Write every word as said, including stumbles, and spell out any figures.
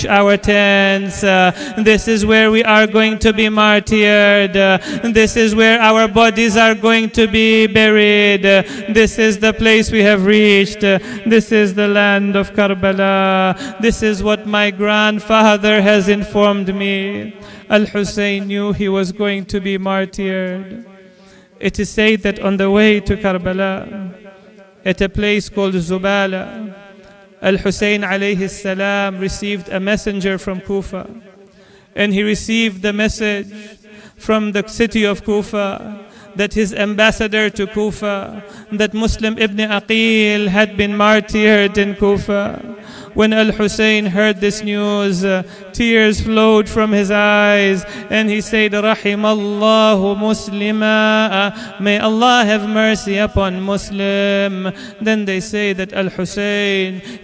our tents. Uh, this is where we are going to be martyred. Uh, this is where our bodies are going to be buried. Uh, this is the place we have reached. Uh, this is the land of Karbala. This is what my grandfather has informed me. Al-Hussein knew he was going to be martyred. It is said that on the way to Karbala, at a place called Zubala, Al-Hussein alayhi salam received a messenger from Kufa, and he received the message from the city of Kufa that his ambassador to Kufa, that Muslim ibn Aqil had been martyred in Kufa. When Al-Hussein heard this news, uh, tears flowed from his eyes, and he said, Rahimallahu Muslima, may Allah have mercy upon Muslim. Then they say that Al-Hussein,